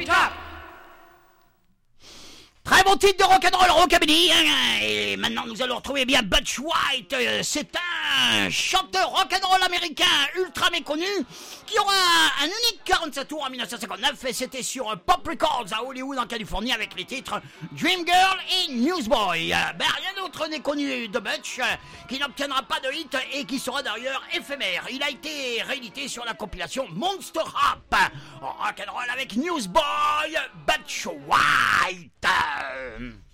top. Très bon titre de rock'n'roll rockabilly, hein. Et maintenant nous allons retrouver bien Butch White. C'est un chanteur rock'n'roll américain ultra méconnu qui aura un unique 47 tours en 1959 et c'était sur Pop Records à Hollywood en Californie avec les titres Dream Girl et Newsboy. Rien d'autre n'est connu de Butch qui n'obtiendra pas de hit et qui sera d'ailleurs éphémère. Il a été réédité sur la compilation Monster Rap. Rock'n'roll avec Newsboy, Butch White.